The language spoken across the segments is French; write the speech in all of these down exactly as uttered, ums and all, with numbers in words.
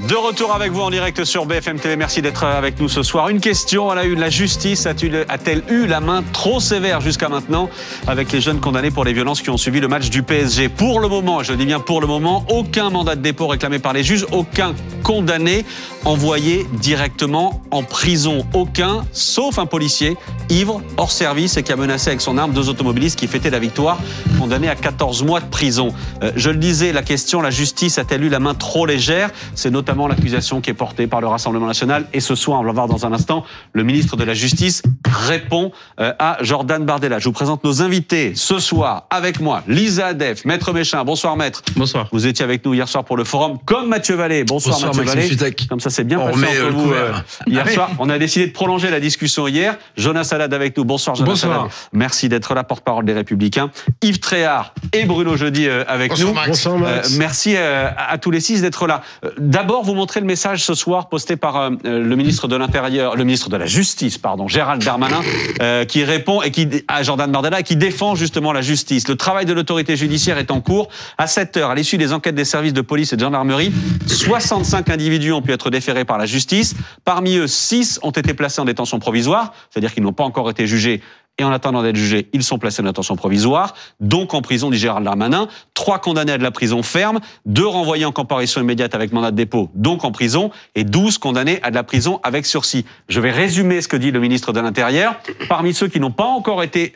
De retour avec vous en direct sur B F M T V. Merci d'être avec nous ce soir. Une question à la une. La justice a-t-elle eu la main trop sévère jusqu'à maintenant avec les jeunes condamnés pour les violences qui ont suivi le match du P S G? Pour le moment, je dis bien pour le moment, aucun mandat de dépôt réclamé par les juges, aucun condamné envoyé directement en prison. Aucun, sauf un policier ivre, hors service et qui a menacé avec son arme deux automobilistes qui fêtaient la victoire, condamné à quatorze mois de prison. Euh, je le disais, la question, la justice a-t-elle eu la main trop légère? C'est notamment l'accusation qui est portée par le Rassemblement national. Et ce soir, on va voir dans un instant, le ministre de la Justice répond euh, à Jordan Bardella. Je vous présente nos invités ce soir avec moi. Lisa Adef, Maître Méchin. Bonsoir Maître. Bonsoir. Vous étiez avec nous hier soir pour le forum, comme Mathieu Vallée. Bonsoir, Bonsoir Mathieu Vallée. Sutek. Comme ça, c'est bien on passé entre vous euh, hier Allez. soir. On a décidé de prolonger la discussion hier. Jonas Salade avec nous. Bonsoir Jonas Bonsoir. Salade. Merci d'être là, porte-parole des Républicains. Yves Tréhard et Bruno Jeudi euh, avec Bonsoir, nous. Max. Bonsoir Max. Euh, merci euh, à tous les six d'être là. Euh, D'abord, vous montrez le message ce soir posté par euh, le ministre de l'Intérieur, le ministre de la Justice, pardon, Gérald Darmanin, euh, qui répond et qui à Jordan Bardella et qui défend justement la justice. Le travail de l'autorité judiciaire est en cours. À sept heures, à l'issue des enquêtes des services de police et de gendarmerie, soixante-cinq individus ont pu être déférés par la justice. Parmi eux, six ont été placés en détention provisoire, c'est-à-dire qu'ils n'ont pas encore été jugés. Et en attendant d'être jugés, ils sont placés en détention provisoire, donc en prison, dit Gérald Darmanin. Trois condamnés à de la prison ferme, deux renvoyés en comparution immédiate avec mandat de dépôt, donc en prison, et douze condamnés à de la prison avec sursis. Je vais résumer ce que dit le ministre de l'Intérieur. Parmi ceux qui n'ont pas encore été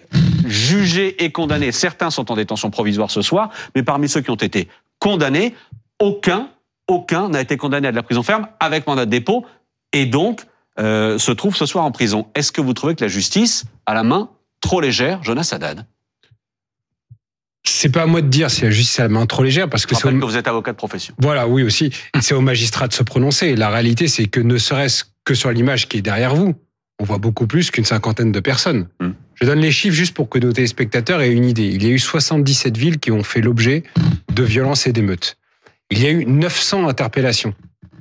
jugés et condamnés, certains sont en détention provisoire ce soir, mais parmi ceux qui ont été condamnés, aucun, aucun n'a été condamné à de la prison ferme avec mandat de dépôt, et donc Euh, se trouve ce soir en prison. Est-ce que vous trouvez que la justice a la main trop légère, Jonas Haddad? C'est pas à moi de dire si la justice a la main trop légère, parce que Je c'est rappelle au... que vous êtes avocat de profession. Voilà, oui aussi. C'est au magistrat de se prononcer. La réalité, c'est que ne serait-ce que sur l'image qui est derrière vous, on voit beaucoup plus qu'une cinquantaine de personnes. Mm. Je donne les chiffres juste pour que nos téléspectateurs aient une idée. Il y a eu soixante-dix-sept villes qui ont fait l'objet de violences et d'émeutes. Il y a eu neuf cents interpellations.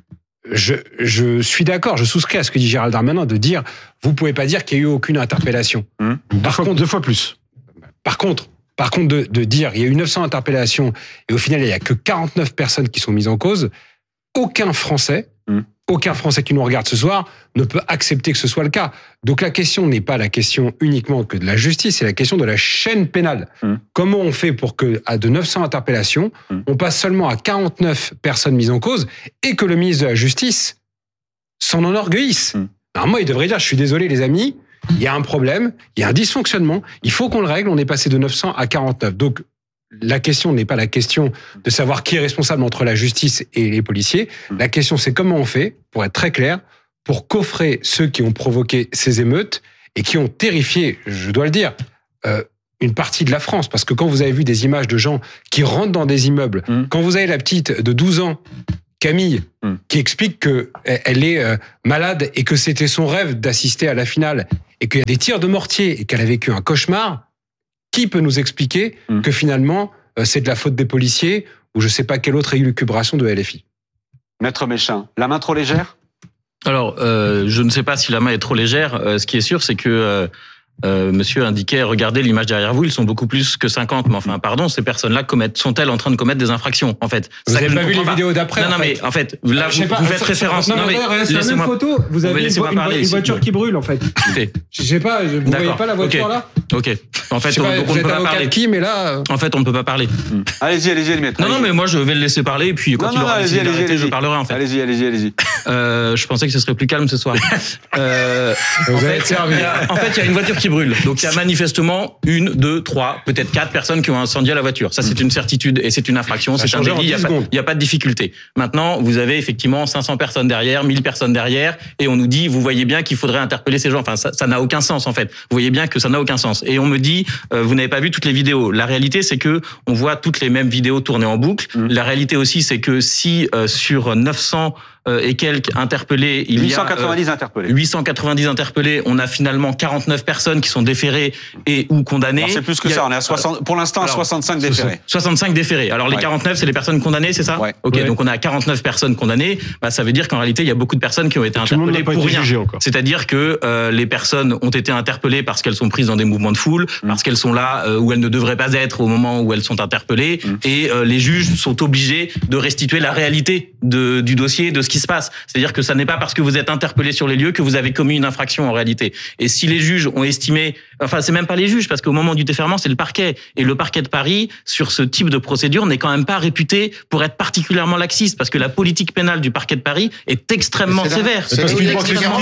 Je, je suis d'accord, je souscris à ce que dit Gérald Darmanin de dire, vous pouvez pas dire qu'il y a eu aucune interpellation. Mmh. Par deux, contre, fois, deux fois plus. Par contre, par contre de, de dire, il y a eu neuf cents interpellations et au final il y a que quarante-neuf personnes qui sont mises en cause, aucun Français, mmh. aucun Français qui nous regarde ce soir ne peut accepter que ce soit le cas. Donc la question n'est pas la question uniquement que de la justice, c'est la question de la chaîne pénale. Mmh. Comment on fait pour que, à de neuf cents interpellations, mmh. on passe seulement à quarante-neuf personnes mises en cause et que le ministre de la Justice s'en enorgueillisse. Mmh. Alors moi, il devrait dire, je suis désolé les amis, il y a un problème, il y a un dysfonctionnement, il faut qu'on le règle, on est passé de neuf cents à quarante-neuf. Donc la question n'est pas la question de savoir qui est responsable entre la justice et les policiers. La question, c'est comment on fait, pour être très clair, pour coffrer ceux qui ont provoqué ces émeutes et qui ont terrifié, je dois le dire, euh, une partie de la France. Parce que quand vous avez vu des images de gens qui rentrent dans des immeubles, mmh. quand vous avez la petite de douze ans, Camille, mmh. qui explique qu'elle est euh, malade et que c'était son rêve d'assister à la finale et qu'il y a des tirs de mortier et qu'elle a vécu un cauchemar, qui peut nous expliquer mmh. que finalement, euh, c'est de la faute des policiers ou je ne sais pas quelle autre élucubration de L F I? Maître Méchin, la main trop légère? Alors, euh, je ne sais pas si la main est trop légère. Euh, ce qui est sûr, c'est que euh, euh, monsieur indiquait, regardez l'image derrière vous, ils sont beaucoup plus que cinquante. Mais enfin, pardon, ces personnes-là commettent, sont-elles en train de commettre des infractions, en fait? Vous n'avez pas vu les pas. vidéos d'après? Non, non, mais en fait, là, euh, vous, pas, vous faites référence. Non, non, mais, mais c'est la même photo. Vous avez une, une, parler, une voiture si qui brûle, en fait. Okay. Je sais pas, vous ne voyez pas la voiture okay. là? Ok. En fait, on, pas, donc on ne peut pas parler. Qui, mais là... En fait, on ne peut pas parler. Mmh. Allez-y, allez-y, allez maître. Non, non, mais moi, je vais le laisser parler, et puis quand non, il non, aura allez-y, décidé allez-y, d'arrêter, allez-y. je parlerai, en fait. Allez-y, allez-y, allez-y. Euh, je pensais que ce serait plus calme ce soir. euh, Vous en, fait, fait, il y a, en fait, il y a une voiture qui brûle. Donc, il y a manifestement une, deux, trois, peut-être quatre personnes qui ont incendié la voiture. Ça, c'est une certitude et c'est une infraction. Ça c'est un délit. Il n'y a, a pas de difficulté. Maintenant, vous avez effectivement cinq cents personnes derrière, mille personnes derrière, et on nous dit, vous voyez bien qu'il faudrait interpeller ces gens. Enfin, ça, ça n'a aucun sens, en fait. Vous voyez bien que ça n'a aucun sens. Et on me dit, euh, vous n'avez pas vu toutes les vidéos. La réalité, c'est que on voit toutes les mêmes vidéos tourner en boucle. Mmh. La réalité aussi, c'est que si euh, sur neuf cents et quelques interpellés, il huit cent quatre-vingt-dix y a euh, interpellés. huit cent quatre-vingt-dix interpellés, on a finalement quarante-neuf personnes qui sont déférées et ou condamnées. Alors c'est plus que a, ça, on est à soixante, pour l'instant alors, à soixante-cinq déférés. soixante-cinq déférés. Alors les ouais. quarante-neuf, c'est les personnes condamnées, c'est ça? Ouais. Ok, ouais. donc on a quarante-neuf personnes condamnées. Bah, ça veut dire qu'en réalité, il y a beaucoup de personnes qui ont été interpellées pour rien. C'est-à-dire que euh, les personnes ont été interpellées parce qu'elles sont prises dans des mouvements de foule, mmh. parce qu'elles sont là euh, où elles ne devraient pas être au moment où elles sont interpellées, mmh. et euh, les juges sont obligés de restituer la réalité de, du dossier, de ce qui se passe. C'est-à-dire que ça n'est pas parce que vous êtes interpellé sur les lieux que vous avez commis une infraction en réalité. Et si les juges ont estimé, enfin c'est même pas les juges, parce qu'au moment du déferment c'est le parquet. Et le parquet de Paris, sur ce type de procédure, n'est quand même pas réputé pour être particulièrement laxiste, parce que la politique pénale du parquet de Paris est extrêmement c'est sévère. C'est là où il y a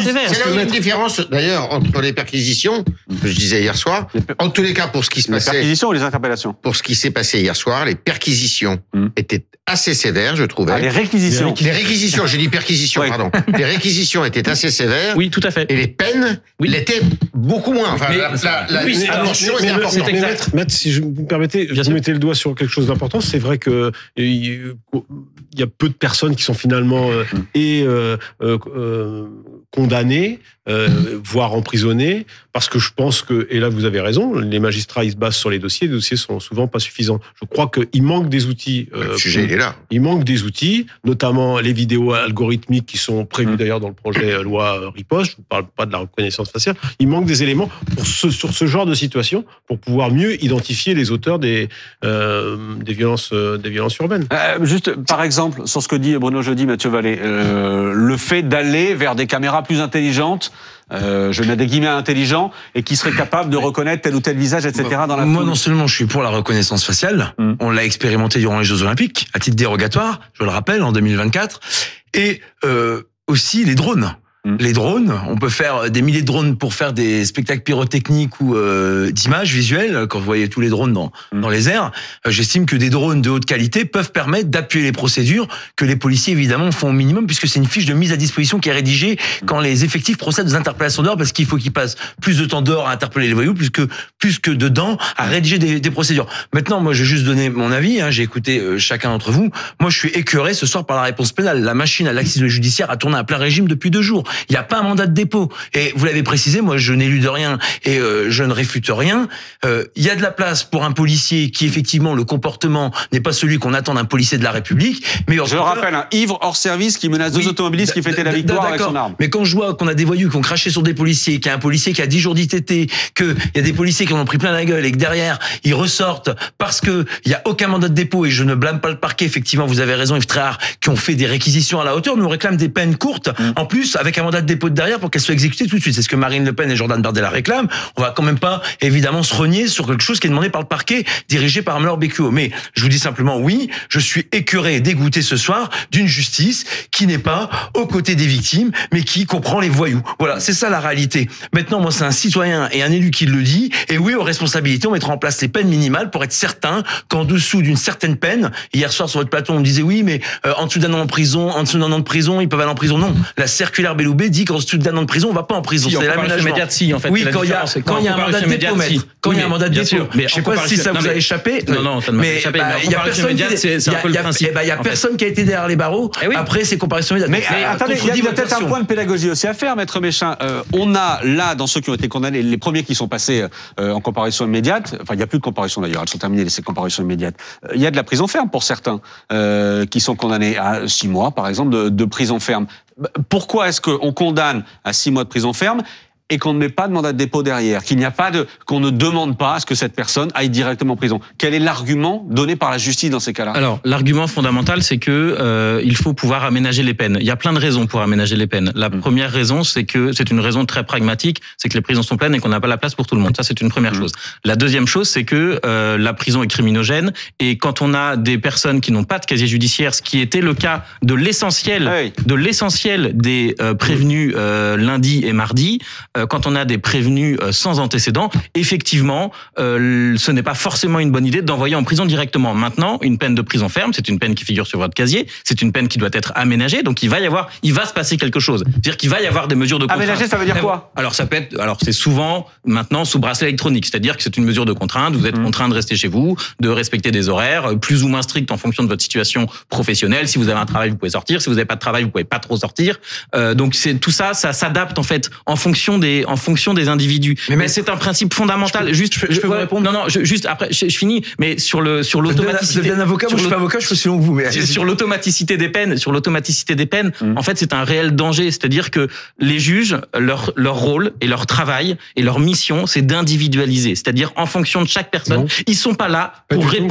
une sévère. différence d'ailleurs entre les perquisitions, que je disais hier soir, en tous les cas pour ce qui se Les passait. perquisitions ou les interpellations? Pour ce qui s'est passé hier soir, les perquisitions Hmm. étaient assez sévères, je trouvais. Ah, les réquisitions. Les réquisitions, j'ai dit perquisitions, Oui. pardon. Les réquisitions étaient assez sévères. Oui, tout à fait. Et les peines Oui. l'étaient beaucoup moins. Enfin, Mais- la, la, la, oui, la alors, tension mais- était mais- importante. c'est Mais exact. maître, maître, si je vous me permettez, Bien vous sûr. mettez le doigt sur quelque chose d'important. C'est vrai que il y a peu de personnes qui sont finalement euh, et euh, euh, euh, condamnées, euh, voire emprisonnées, parce que je pense que, et là vous avez raison, les magistrats ils se basent sur les dossiers, les dossiers sont souvent pas suffisants. Je crois qu'il manque des outils. euh, Le sujet, il est là. Il manque des outils, notamment les vidéos algorithmiques qui sont prévues Mmh. d'ailleurs dans le projet euh, loi euh, Riposte. Je ne vous parle pas de la reconnaissance faciale. Il manque des éléments pour ce, sur ce genre de situation pour pouvoir mieux identifier les auteurs des, euh, des, violences, euh, des violences urbaines. Euh, juste, par exemple, sur ce que dit Bruno Jeudi, Mathieu Vallée, euh, le fait d'aller vers des caméras plus intelligentes, euh, je mets des guillemets intelligents, et qui seraient capables de reconnaître tel ou tel visage, et cetera dans la Moi, foule. non seulement je suis pour la reconnaissance faciale, Mm. on l'a expérimenté durant les Jeux Olympiques, à titre dérogatoire, je le rappelle, en deux mille vingt-quatre, et euh, aussi les drones. Mm. Les drones, on peut faire des milliers de drones pour faire des spectacles pyrotechniques ou euh, d'images visuelles. Quand vous voyez tous les drones dans, Mm. dans les airs, euh, j'estime que des drones de haute qualité peuvent permettre d'appuyer les procédures que les policiers, évidemment, font au minimum, puisque c'est une fiche de mise à disposition qui est rédigée quand les effectifs procèdent aux interpellations dehors, parce qu'il faut qu'ils passent plus de temps dehors à interpeller les voyous, plus que, plus que dedans à rédiger des, des procédures. Maintenant, moi, je vais juste donner mon avis. Hein, j'ai écouté euh, chacun d'entre vous. Moi, je suis écœuré ce soir par la réponse pénale. La machine à laxisme judiciaire a tourné à plein régime depuis deux jours. Il n'y a pas un mandat de dépôt. Et vous l'avez précisé, moi, je n'élude rien et euh, je ne réfute rien. Euh, Il y a de la place pour un policier qui, effectivement, le comportement n'est pas celui qu'on attend d'un policier de la République. Mais Je le rappelle, un ivre hors service qui menace deux Oui, automobilistes qui fêtaient la d- d- victoire avec d'accord. son arme. Mais quand je vois qu'on a des voyous qui ont craché sur des policiers, qu'il y a un policier qui a dix jours d'I T T, qu'il y a des policiers qui en ont pris plein la gueule et que derrière, ils ressortent parce que il y a aucun mandat de dépôt, et je ne blâme pas le parquet, effectivement, vous avez raison, Yves Tréhard, qui ont fait des réquisitions à la hauteur, nous réclament des peines courtes, Mmh. en plus, avec un mandat de dépôt de derrière pour qu'elles soient exécutées tout de suite. C'est ce que Marine Le Pen et Jordan Bardella réclament. On va quand même pas, évidemment, se renier sur quelque chose qui est demandé par le parquet, dirigé par Amelor Bécuot. Mais je vous dis simplement, oui, je suis écœuré et dégoûté ce soir d'une justice qui n'est pas aux côtés des victimes, mais qui comprend les voyous. Voilà, c'est ça la réalité. Maintenant, moi, c'est un citoyen et un élu qui le dit. Et oui, aux responsabilités, on mettra en place les peines minimales pour être certain qu'en dessous d'une certaine peine, hier soir sur votre plateau, on me disait oui, mais euh, en dessous d'un an en prison, en dessous d'un an de prison, ils peuvent aller en prison. Non, la circulaire Belloubet dit qu'en dessous d'un an de prison, on va pas en prison. Si, en c'est comparution l'aménagement. immédiate, si, en fait. Oui, c'est la quand il y a, différence, c'est quand il y a un mandat de comparution dépôt, immédiate, maître. si. Quand il y a un Oui, mandat de bien dépôt. sûr, mais Je sais en pas si comparution- ça vous non, a mais- échappé. Non, non, ça ne m'a pas échappé, bah, mais en il y a comparution personne qui- immédiate, c'est- c'est il y un a- peu le il y a- principe, eh ben, il y a en fait. personne qui a été derrière les barreaux. Eh oui. Après, c'est comparution immédiate. Mais Donc, c'est- euh, attendez, il y a, contredit il y a votre peut-être un version. point de pédagogie aussi à faire, Maître Méchin. Euh, on a là, dans ceux qui ont été condamnés, les premiers qui sont passés euh, en comparution immédiate, enfin il n'y a plus de comparution d'ailleurs, elles sont terminées ces comparutions immédiates, euh, il y a de la prison ferme pour certains euh, qui sont condamnés à six mois par exemple de, de prison ferme. Pourquoi est-ce qu'on condamne à six mois de prison ferme et qu'on ne met pas de mandat de dépôt derrière, qu'il n'y a pas de, qu'on ne demande pas à ce que cette personne aille directement en prison? Quel est l'argument donné par la justice dans ces cas-là? Alors, l'argument fondamental, c'est que euh, il faut pouvoir aménager les peines. Il y a plein de raisons pour aménager les peines. La mmh. première raison, c'est que c'est une raison très pragmatique, c'est que les prisons sont pleines et qu'on n'a pas la place pour tout le monde. Ça, c'est une première mmh. chose. La deuxième chose, c'est que euh, la prison est criminogène, et quand on a des personnes qui n'ont pas de casier judiciaire, ce qui était le cas de l'essentiel, hey. de l'essentiel des euh, prévenus euh, lundi et mardi, euh, quand on a des prévenus euh, sans antécédents, effectivement, euh, ce n'est pas forcément une bonne idée d'envoyer en prison directement. Maintenant, une peine de prison ferme, c'est une peine qui figure sur votre casier, c'est une peine qui doit être aménagée, donc il va y avoir, il va se passer quelque chose. C'est-à-dire qu'il va y avoir des mesures de contrainte. Aménager, ça veut dire quoi? Alors ça peut être, alors c'est souvent maintenant sous bracelet électronique, c'est-à-dire que c'est une mesure de contrainte. Vous êtes mmh. contraint de rester chez vous, de respecter des horaires plus ou moins stricts en fonction de votre situation professionnelle. Si vous avez un travail, vous pouvez sortir. Si vous n'avez pas de travail, vous pouvez pas trop sortir. Euh, donc c'est tout ça, ça s'adapte en fait en fonction des, en fonction des individus. Mais, mais c'est un principe fondamental. Je peux, juste, je peux, je peux ouais, vous répondre. Non, non, je, juste après, je, je finis. Mais sur le, sur l'automaticité. Vous êtes un avocat, moi je suis pas avocat, je suis selon vous. Mais sur l'automaticité des peines, sur l'automaticité des peines, mmh. en fait, c'est un réel danger. C'est-à-dire que les juges, leur, leur rôle et leur travail et leur mission, c'est d'individualiser. C'est-à-dire en fonction de chaque personne, non. ils sont pas là pour répondre.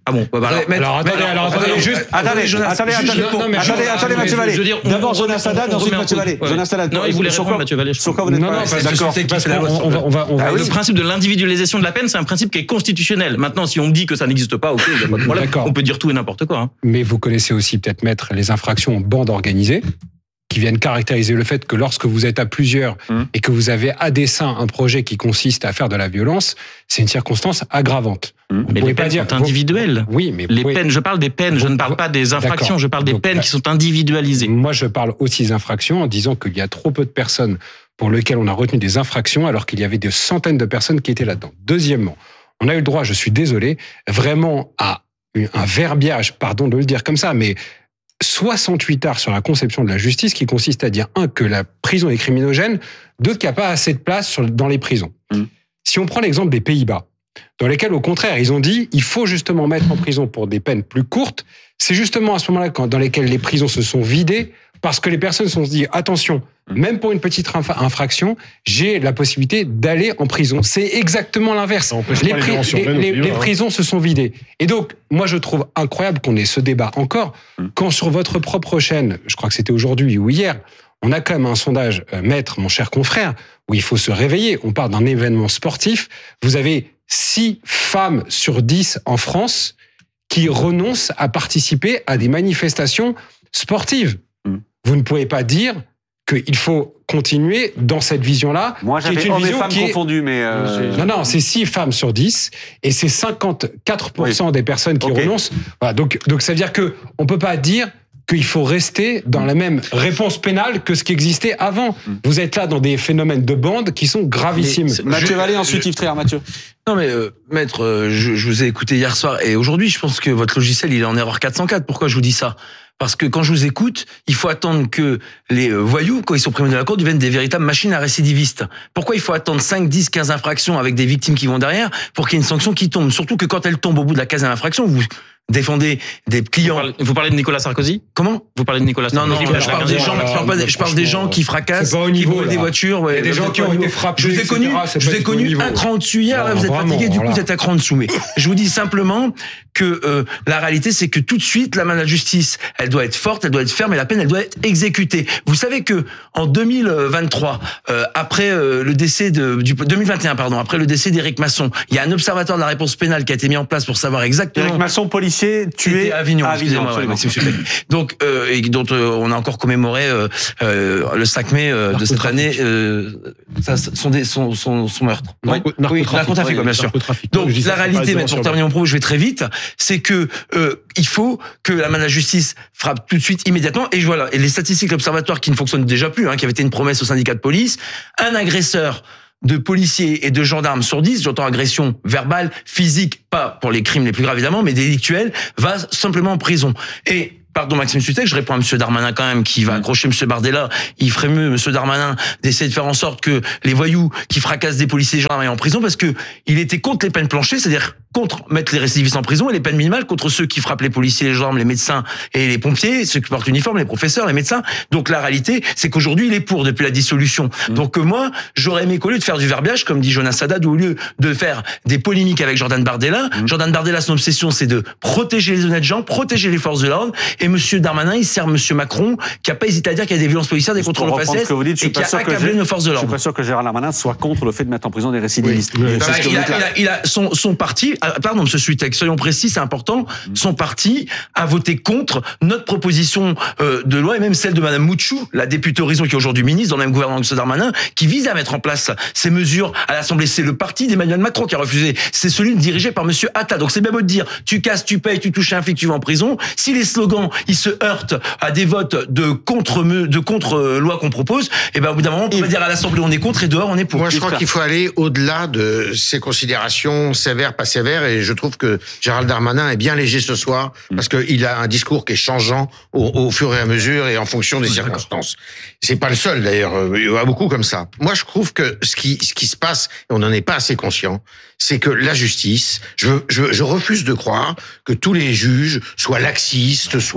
Ah bon, bah, bah, alors, mais, alors, attendez, alors, attendez, attendez, juste, attendez, Jonas, attendez, juste, attendez, non, mais attendez, je- attendez, mais Mathieu je- Vallée. je veux dire, on- D'abord, on- Jonas Haddad, on ensuite remet un Mathieu coup. Vallée. Ouais. Jonas Haddad. Non, il voulait sur répondre, quoi- Mathieu Vallée, je Sur quoi vous crois. n'êtes Non, pas non, parce d'accord. que, parce qu'on on va, on va, on va, Ah oui. Le principe de l'individualisation de la peine, c'est un principe qui est constitutionnel. Maintenant, si on me dit que ça n'existe pas, ok, il n'y a pas de problème. D'accord. On peut dire tout et n'importe quoi. Hein. Mais vous connaissez aussi peut-être, maître, les infractions en bande organisée, qui viennent caractériser le fait que lorsque vous êtes à plusieurs Hum. et que vous avez à dessein un projet qui consiste à faire de la violence, c'est une circonstance aggravante. Hum. Vous Mais pouvez les pas peines dire sont individuelles. Oui, mais Les oui. peines, je parle des peines, je ne parle pas des infractions, D'accord. je parle des Donc, peines bah, qui sont individualisées. Moi, je parle aussi des infractions en disant qu'il y a trop peu de personnes pour lesquelles on a retenu des infractions alors qu'il y avait des centaines de personnes qui étaient là-dedans. Deuxièmement, on a eu le droit, je suis désolé, vraiment à un verbiage, pardon de le dire comme ça, mais soixante-huit arts sur la conception de la justice qui consiste à dire, un, que la prison est criminogène, deux, qu'il n'y a pas assez de place sur- dans les prisons. Mmh. Si on prend l'exemple des Pays-Bas, dans lesquels, au contraire, ils ont dit il faut justement mettre en prison pour des peines plus courtes, c'est justement à ce moment-là quand, dans lesquels les prisons se sont vidées, parce que les personnes se sont dit attention, même pour une petite inf- infraction, j'ai la possibilité d'aller en prison. C'est exactement l'inverse. Ça empêche Les, pas les pri- violences les- urbaines, les- n'oublions les pas, hein. prisons se sont vidées. Et donc, moi, je trouve incroyable qu'on ait ce débat encore, quand sur votre propre chaîne, je crois que c'était aujourd'hui ou hier, on a quand même un sondage, euh, maître, mon cher confrère, où il faut se réveiller. On parle d'un événement sportif. Vous avez six femmes sur dix en France qui renoncent à participer à des manifestations sportives. Mm. Vous ne pouvez pas dire qu'il faut continuer dans cette vision-là. Moi, qui est j'avais une hommes et vision femmes qui est- confondus, mais... euh, Non, non, c'est six femmes sur dix et c'est cinquante-quatre pour cent des personnes qui Ok. renoncent. Voilà, donc, donc ça veut dire que on peut pas dire qu'il faut rester dans la même réponse pénale que ce qui existait avant. Vous êtes là dans des phénomènes de bande qui sont gravissimes. Mais- Mathieu Je- Vallée, ensuite je- Yves Tréhard. Mathieu. Non mais euh, maître, euh, je, je vous ai écouté hier soir et aujourd'hui je pense que votre logiciel il est en erreur quatre cent quatre. Pourquoi je vous dis ça? Parce que quand je vous écoute, il faut attendre que les euh, voyous, quand ils sont prévenus de la cour, deviennent des véritables machines à récidivistes. Pourquoi il faut attendre cinq, dix, quinze infractions avec des victimes qui vont derrière pour qu'il y ait une sanction qui tombe? Surtout que quand elle tombe au bout de la quinzième infraction, vous défendez des Vous clients. parlez, vous parlez de Nicolas Sarkozy? Comment? Vous parlez de Nicolas Non, Sarkozy? non, Voilà, je parle des gens, voilà, je parle pas des, je parle des gens qui fracassent, c'est pas au qui niveau, volent des là. voitures. Ouais, Il y a des là, gens c'est qui pas ont au été niveau. frappés, Je vous ai et cetera, connu, c'est je pas vous ai du tout au connu niveau. un cran en dessus hier, Non, là, vous êtes vraiment, fatigué, du coup, voilà. vous êtes à cran en dessous. Mais je vous dis simplement que euh, la réalité, c'est que tout de suite, la main de la justice, elle doit être forte, elle doit être ferme, et la peine, elle doit être exécutée. Vous savez que en deux mille vingt-trois, euh, après euh, le décès de du deux mille vingt et un, pardon, après le décès d'Éric Masson, il y a un observatoire de la réponse pénale qui a été mis en place pour savoir exactement. Éric Masson, policier, tué C'était à Avignon, excusez-moi, ouais, absolument. Maxime Suppé. Donc, euh, et dont euh, on a encore commémoré euh, euh, le cinq mai euh, de cette année euh, ça, son, dé- son, son, son meurtre. Narco- Oui, narcotrafic. narcotrafic, Oui, bien sûr. narcotrafic. Donc Je dis ça, la c'est pas réalité, les mais pour violences terminer mon propos, je vais très vite, c'est que euh, il faut que la main de la justice frappe tout de suite, immédiatement. Et voilà, et les statistiques de l'observatoire qui ne fonctionnent déjà plus, hein, qui avait été une promesse au syndicat de police, un agresseur de policiers et de gendarmes sur dix, j'entends agression verbale, physique, pas pour les crimes les plus graves évidemment, mais délictuels, va simplement en prison. Et pardon Maxime Sutek, je réponds à Monsieur Darmanin quand même, qui va accrocher Monsieur Bardella. Il ferait mieux, Monsieur Darmanin, d'essayer de faire en sorte que les voyous qui fracassent des policiers et gendarmes aillent en prison, parce que il était contre les peines planchées, c'est-à-dire contre mettre les récidivistes en prison, et les peines minimales contre ceux qui frappent les policiers, les gendarmes, les médecins et les pompiers, ceux qui portent uniforme, les professeurs, les médecins. Donc la réalité, c'est qu'aujourd'hui, il est pour depuis la dissolution. Mmh. Donc euh, moi, j'aurais aimé qu'au lieu de faire du verbiage, comme dit Jonas Haddad, ou au lieu de faire des polémiques avec Jordan Bardella, mmh. Jordan Bardella, son obsession, c'est de protéger les honnêtes gens, protéger les forces de l'ordre, et Monsieur Darmanin, il sert Monsieur Macron, qui a pas hésité à dire qu'il y a des violences policières, des contrôles aux faciès, et qui a accablé nos forces de l'ordre. Je suis l'ordre. pas sûr que Gérald Darmanin soit contre le fait de mettre en prison des récidivistes. Oui. Oui. Bah, il, a, il, a, il a son, son parti, pardon, Monsieur Sutek, soyons précis, c'est important, son parti a voté contre notre proposition euh, de loi, et même celle de Madame Mouchou, la députée Horizon, qui est aujourd'hui ministre dans le même gouvernement que M. Darmanin, qui vise à mettre en place ces mesures à l'Assemblée. C'est le parti d'Emmanuel Macron qui a refusé. C'est celui dirigé par M. Attal. Donc c'est bien beau de dire, tu casses, tu payes, tu touches un flic, tu vas en prison. Si les slogans, ils se heurtent à des votes de contre de contre loi qu'on propose, et ben au bout d'un moment, on peut pas dire à l'Assemblée on est contre et dehors on est pour. Moi, je crois qu'il faut aller au-delà de ces considérations sévères, pas sévères, et je trouve que Gérald Darmanin est bien léger ce soir, parce qu'il a un discours qui est changeant au, au fur et à mesure et en fonction des circonstances. C'est pas le seul d'ailleurs, il y en a beaucoup comme ça. Moi, je trouve que ce qui, ce qui se passe, et on n'en est pas assez conscient, c'est que la justice, je, je, je refuse de croire que tous les juges soient laxistes, soient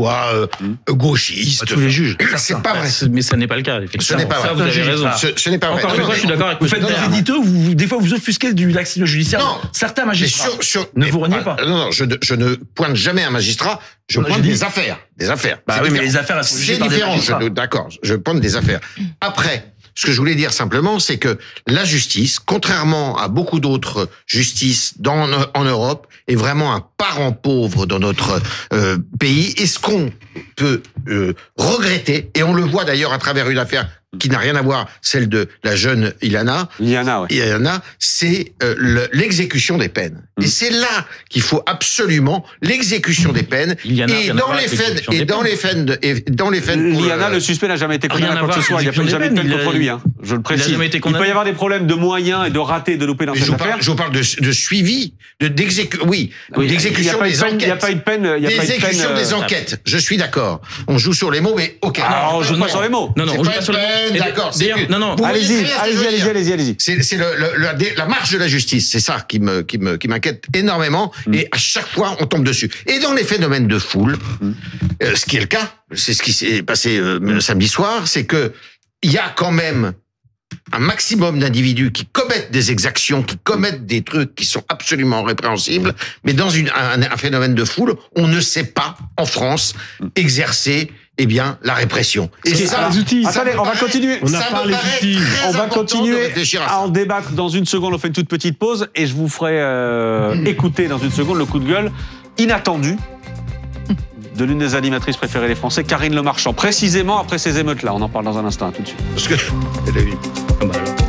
soit euh, gauchiste. Tous les juges. C'est pas vrai. Mais ça n'est pas le cas, effectivement. Ce n'est pas ça, vrai. vous avez raison. Ce, ce n'est pas vrai. Encore une fois, je suis d'accord avec Vous faites M. des Bernard. éditos, vous, vous- des fois vous offusquez du l'accident judiciaire. Non. Certains Mais magistrats. sur, sur, Ne mais, vous reniez ah, pas. Non, non, je, je ne pointe jamais un magistrat, je Non, pointe j'ai des dit- affaires. Des affaires. Bah C'est oui, mais différent. les affaires, elles sont jugées C'est par des différent, magistrats. je- d'accord, je pointe des affaires. Après, ce que je voulais dire simplement, c'est que la justice, contrairement à beaucoup d'autres justices dans, en Europe, est vraiment un parent pauvre dans notre euh, pays. Et ce qu'on peut euh, regretter, et on le voit d'ailleurs à travers une affaire qui n'a rien à voir, celle de la jeune Ilana, Iliana, ouais. Ilana, c'est euh, le- l'exécution des peines. Mmh. Et c'est là qu'il faut absolument l'exécution des peines. Iliana, Et rien à dans voir les avec faits, l'exécution et des dans peines. les faits, de- et dans les faits pour Iliana, le- le suspect n'a jamais été condamné Rien à à quoi que ce voir soit. Il n'y a avec pas jamais eu de l'exécution peine des contre peines. lui. Hein. Je le précise. jamais été Il peut condamné. y avoir des problèmes de moyens et de ratés et de loupés dans Mais cette je vous affaire. parle, je vous parle de, de suivi, de d'exécu, oui, Oui, d'exécution il y des a pas eu de peine- enquêtes. Il n'y a pas eu de peine. Il y a pas eu de peine. D'exécution des euh, enquêtes. Je suis d'accord. On joue sur les mots, mais ok. Ah, on non, joue non, pas sur les mots. Non, non, C'est on joue pas pas une sur le peine, Et d'accord, c'est d'ailleurs, que- non, non. Vous voyez Allez-y, très bien ce que je allez-y, veux allez-y, dire. allez-y, allez-y. C'est c'est le, le- la, la marche de la justice, c'est ça qui me qui me qui m'inquiète énormément. Mm. Et à chaque fois, on tombe dessus. Et dans les phénomènes de foule, Mm. euh, ce qui est le cas, c'est ce qui s'est passé euh, samedi soir, c'est que il y a quand même un maximum d'individus qui commettent des exactions, qui commettent des trucs qui sont absolument répréhensibles, mais dans une, un, un phénomène de foule, on ne sait pas, en France, exercer eh bien, la répression. Et C'est ça, les outils. ça Attendez, me on va paraît- continuer. On n'a ça pas me les paraît outils. très On va important de continuer réfléchir à à ça. en débattre dans une seconde. On fait une toute petite pause et je vous ferai euh, écouter dans une seconde le coup de gueule inattendu de l'une des animatrices préférées des Français, Karine Le Marchand, précisément après ces émeutes-là. On en parle dans un instant, à tout de suite. Parce que, elle a eu- Ah bah alors.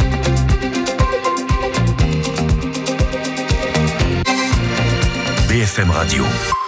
B F M Radio.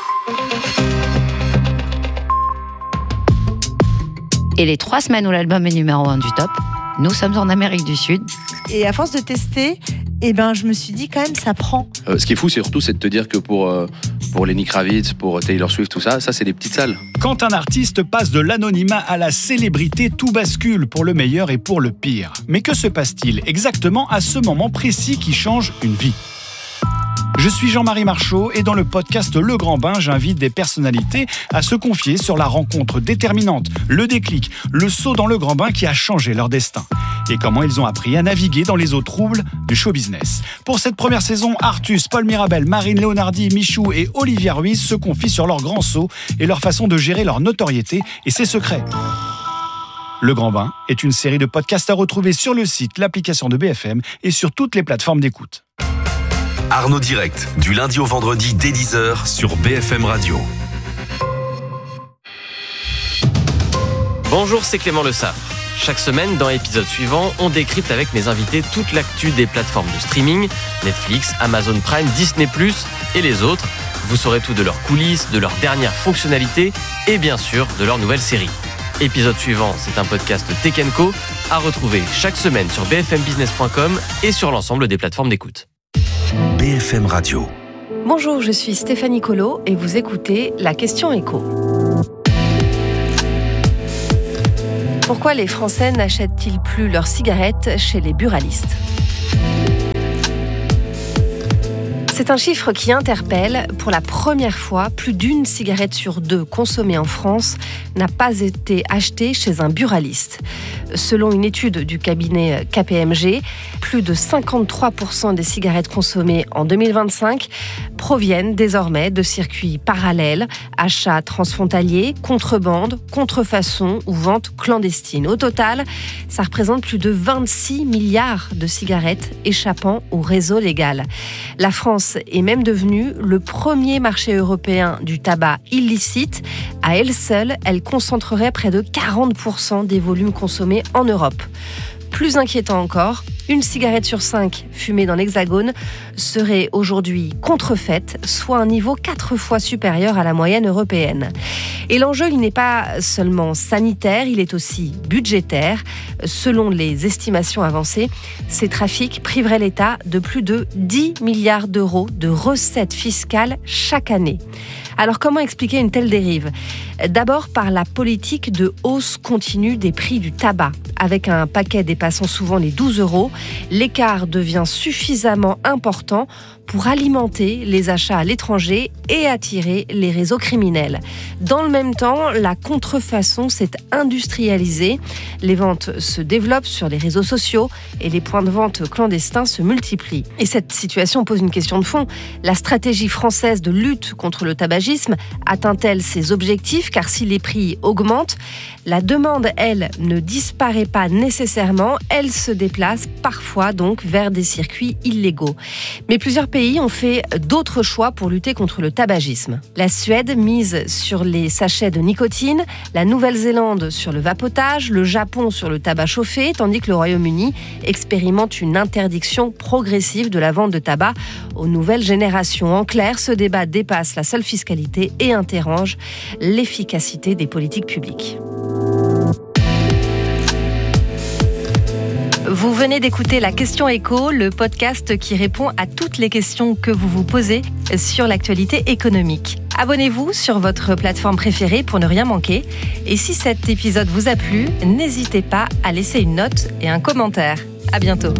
Et les trois semaines où l'album est numéro un du top, nous sommes en Amérique du Sud. Et à force de tester, eh ben, je me suis dit quand même, ça prend. Euh, ce qui est fou, c'est surtout c'est de te dire que pour, euh, pour Lenny Kravitz, pour Taylor Swift, tout ça, ça c'est des petites salles. Quand un artiste passe de l'anonymat à la célébrité, tout bascule pour le meilleur et pour le pire. Mais que se passe-t-il exactement à ce moment précis qui change une vie ? Je suis Jean-Marie Marchaud et dans le podcast Le Grand Bain, j'invite des personnalités à se confier sur la rencontre déterminante, le déclic, le saut dans le grand bain qui a changé leur destin et comment ils ont appris à naviguer dans les eaux troubles du show business. Pour cette première saison, Artus, Paul Mirabel, Marine Leonardi, Michou et Olivia Ruiz se confient sur leur grand saut et leur façon de gérer leur notoriété et ses secrets. Le Grand Bain est une série de podcasts à retrouver sur le site, l'application de B F M et sur toutes les plateformes d'écoute. Arnaud Direct, du lundi au vendredi dès dix heures sur B F M Radio. Bonjour, c'est Clément Le Saffre. Chaque semaine, dans l'épisode suivant, on décrypte avec mes invités toute l'actu des plateformes de streaming, Netflix, Amazon Prime, Disney plus, et les autres. Vous saurez tout de leurs coulisses, de leurs dernières fonctionnalités et bien sûr de leurs nouvelles séries. Épisode suivant, c'est un podcast Tech and Co à retrouver chaque semaine sur b f m business point com et sur l'ensemble des plateformes d'écoute. B F M Radio. Bonjour, je suis Stéphanie Colo et vous écoutez La Question Écho. Pourquoi les Français n'achètent-ils plus leurs cigarettes chez les buralistes ? C'est un chiffre qui interpelle. Pour la première fois, plus d'une cigarette sur deux consommée en France n'a pas été achetée chez un buraliste. Selon une étude du cabinet K P M G, plus de cinquante-trois pour cent des cigarettes consommées en deux mille vingt-cinq proviennent désormais de circuits parallèles, achats transfrontaliers, contrebande, contrefaçon ou vente clandestine. Au total, ça représente plus de vingt-six milliards de cigarettes échappant au réseau légal. La France est même devenue le premier marché européen du tabac illicite. À elle seule, elle concentrerait près de quarante pour cent des volumes consommés en Europe. Plus inquiétant encore, une cigarette sur cinq fumée dans l'Hexagone serait aujourd'hui contrefaite, soit un niveau quatre fois supérieur à la moyenne européenne. Et l'enjeu, il n'est pas seulement sanitaire, il est aussi budgétaire. Selon les estimations avancées, ces trafics priveraient l'État de plus de dix milliards d'euros de recettes fiscales chaque année. Alors comment expliquer une telle dérive ? D'abord par la politique de hausse continue des prix du tabac. Avec un paquet dépassant souvent les douze euros, l'écart devient suffisamment important pour alimenter les achats à l'étranger et attirer les réseaux criminels. Dans le même temps, la contrefaçon s'est industrialisée. Les ventes se développent sur les réseaux sociaux et les points de vente clandestins se multiplient. Et cette situation pose une question de fond. La stratégie française de lutte contre le tabagisme atteint-elle ses objectifs ? Car si les prix augmentent, la demande, elle, ne disparaît pas nécessairement. Elle se déplace parfois donc vers des circuits illégaux. Mais plusieurs pays ont fait d'autres choix pour lutter contre le tabagisme. La Suède mise sur les sachets de nicotine, la Nouvelle-Zélande sur le vapotage, le Japon sur le tabac chauffé, tandis que le Royaume-Uni expérimente une interdiction progressive de la vente de tabac aux nouvelles générations. En clair, ce débat dépasse la seule fiscalité et interroge l'efficacité des politiques publiques. Vous venez d'écouter La Question Éco, le podcast qui répond à toutes les questions que vous vous posez sur l'actualité économique. Abonnez-vous sur votre plateforme préférée pour ne rien manquer. Et si cet épisode vous a plu, n'hésitez pas à laisser une note et un commentaire. À bientôt.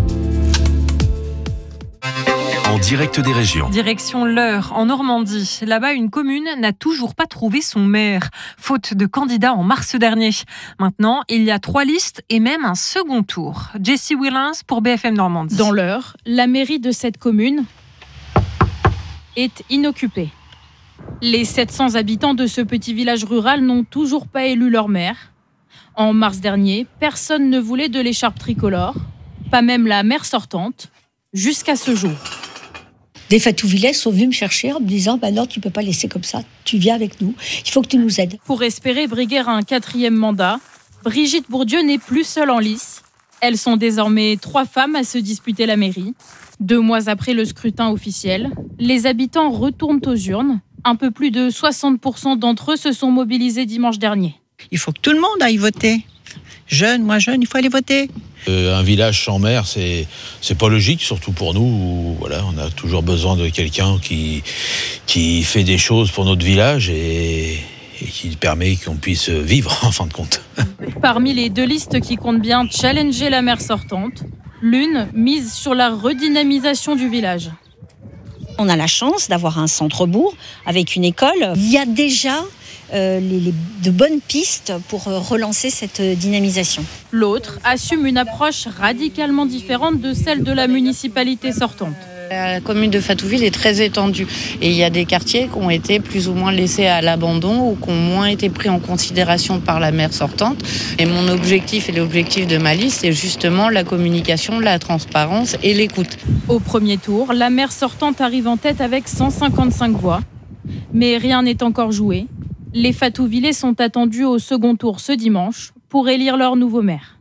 En direct des régions. Direction l'Eure, en Normandie. Là-bas, une commune n'a toujours pas trouvé son maire, faute de candidats en mars dernier. Maintenant, il y a trois listes et même un second tour. Jessie Willens pour B F M Normandie. Dans l'Eure, la mairie de cette commune est inoccupée. Les sept cents habitants de ce petit village rural n'ont toujours pas élu leur maire. En mars dernier, personne ne voulait de l'écharpe tricolore, pas même la maire sortante, jusqu'à ce jour. Des Fatouvillais sont venus me chercher en me disant bah non, tu peux pas laisser comme ça, tu viens avec nous, il faut que tu nous aides. Pour espérer briguer un quatrième mandat, Brigitte Bourdieu n'est plus seule en lice. Elles sont désormais trois femmes à se disputer la mairie. Deux mois après le scrutin officiel, les habitants retournent aux urnes. Un peu plus de soixante pour cent d'entre eux se sont mobilisés dimanche dernier. Il faut que tout le monde aille voter. Jeune, moi jeune, il faut aller voter. Euh, un village sans maire, c'est c'est pas logique, surtout pour nous. Où, voilà, on a toujours besoin de quelqu'un qui qui fait des choses pour notre village et, et qui permet qu'on puisse vivre en fin de compte. Parmi les deux listes qui comptent bien challenger la maire sortante, l'une mise sur la redynamisation du village. On a la chance d'avoir un centre-bourg avec une école. Il y a déjà Euh, les, les, de bonnes pistes pour euh, relancer cette euh, dynamisation. L'autre assume une approche radicalement différente de celle de la municipalité sortante. La commune de Fatouville est très étendue et il y a des quartiers qui ont été plus ou moins laissés à l'abandon ou qui ont moins été pris en considération par la maire sortante. Et mon objectif et l'objectif de ma liste, c'est justement la communication, la transparence et l'écoute. Au premier tour, la maire sortante arrive en tête avec cent cinquante-cinq voix. Mais rien n'est encore joué. Les Fatouvillais sont attendus au second tour ce dimanche pour élire leur nouveau maire.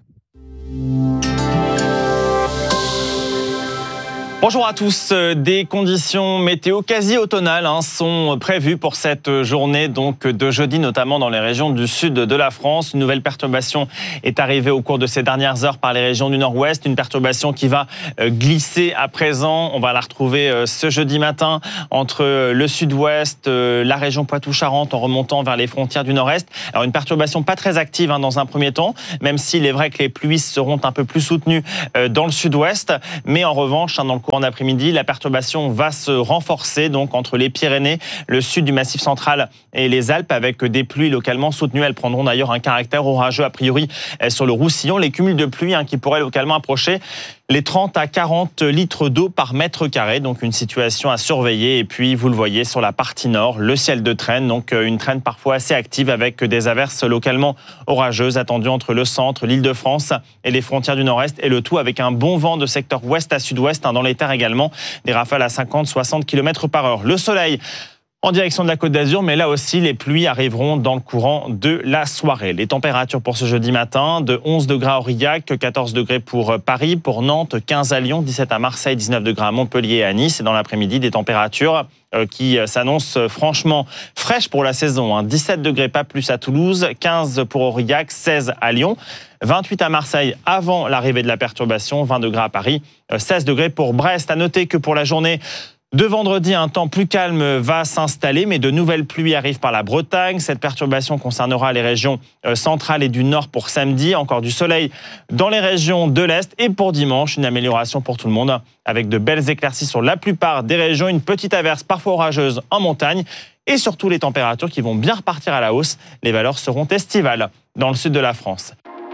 Bonjour à tous. Des conditions météo quasi automnales hein, sont prévues pour cette journée donc de jeudi, notamment dans les régions du sud de la France. Une nouvelle perturbation est arrivée au cours de ces dernières heures par les régions du nord-ouest. Une perturbation qui va glisser à présent. On va la retrouver ce jeudi matin entre le sud-ouest, la région Poitou-Charentes en remontant vers les frontières du nord-est. Alors une perturbation pas très active hein, dans un premier temps, même s'il est vrai que les pluies seront un peu plus soutenues dans le sud-ouest. Mais en revanche, hein, dans le en après-midi, la perturbation va se renforcer donc entre les Pyrénées, le sud du Massif central et les Alpes avec des pluies localement soutenues. Elles prendront d'ailleurs un caractère orageux a priori sur le Roussillon. Les cumuls de pluie hein, qui pourraient localement approcher les trente à quarante litres d'eau par mètre carré. Donc une situation à surveiller. Et puis vous le voyez sur la partie nord, le ciel de traîne. Donc une traîne parfois assez active avec des averses localement orageuses attendues entre le centre, l'Île-de-France et les frontières du nord-est. Et le tout avec un bon vent de secteur ouest à sud-ouest hein, dans les terres également. Des rafales à cinquante à soixante kilomètres par heure. Le soleil en direction de la Côte d'Azur, mais là aussi, les pluies arriveront dans le courant de la soirée. Les températures pour ce jeudi matin, de onze degrés à Aurillac, quatorze degrés pour Paris, pour Nantes, quinze à Lyon, dix-sept à Marseille, dix-neuf degrés à Montpellier et à Nice. Et dans l'après-midi, des températures qui s'annoncent franchement fraîches pour la saison. Hein. dix-sept degrés, pas plus à Toulouse, quinze pour Aurillac, seize à Lyon, vingt-huit à Marseille avant l'arrivée de la perturbation, vingt degrés à Paris, seize degrés pour Brest. À noter que pour la journée De vendredi, un temps plus calme va s'installer, mais de nouvelles pluies arrivent par la Bretagne. Cette perturbation concernera les régions centrales et du nord pour samedi. Encore du soleil dans les régions de l'Est. Et pour dimanche, une amélioration pour tout le monde, avec de belles éclaircies sur la plupart des régions. Une petite averse parfois orageuse en montagne. Et surtout les températures qui vont bien repartir à la hausse. Les valeurs seront estivales dans le sud de la France.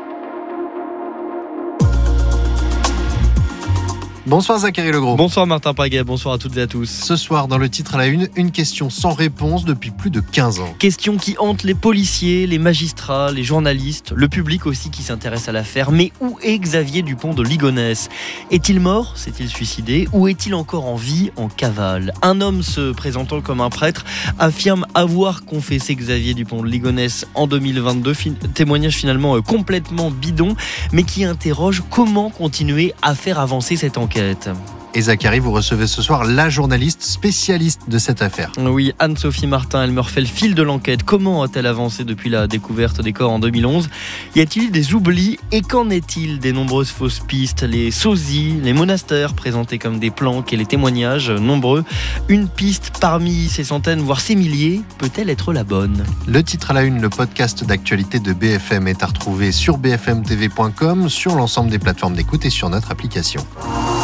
Bonsoir Zachary Legros. Bonsoir Martin Paguet, bonsoir à toutes et à tous. Ce soir, dans le titre à la une, une question sans réponse depuis plus de quinze ans. Question qui hante les policiers, les magistrats, les journalistes, le public aussi qui s'intéresse à l'affaire. Mais où est Xavier Dupont de Ligonnès ? Est-il mort ? S'est-il suicidé ? Ou est-il encore en vie, en cavale ? Un homme se présentant comme un prêtre affirme avoir confessé Xavier Dupont de Ligonnès en deux mille vingt-deux. Fin- témoignage finalement complètement bidon, mais qui interroge comment continuer à faire avancer cette enquête. Et Zachary, vous recevez ce soir la journaliste spécialiste de cette affaire. Oui, Anne-Sophie Martin, elle me refait le fil de l'enquête. Comment a-t-elle avancé depuis la découverte des corps en deux mille onze ? Y a-t-il des oublis ? Et qu'en est-il des nombreuses fausses pistes, les sosies, les monastères présentés comme des planques et les témoignages nombreux ? Une piste parmi ces centaines, voire ces milliers, peut-elle être la bonne ? Le titre à la une, le podcast d'actualité de B F M est à retrouver sur b f m t v point com, sur l'ensemble des plateformes d'écoute et sur notre application.